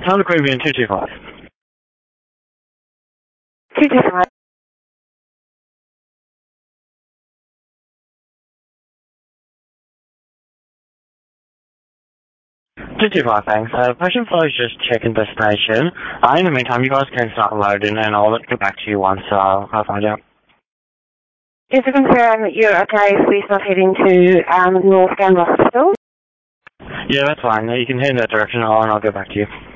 Tell the Caribbean 225. 225. 225, thanks. Passion Flow is just checking the station. In the meantime, you guys can start loading and I'll get back to you once I find out. Just to confirm that you're okay if we start heading to North Gunn Hospital? Yeah, that's fine. You can head in that direction and I'll get back to you.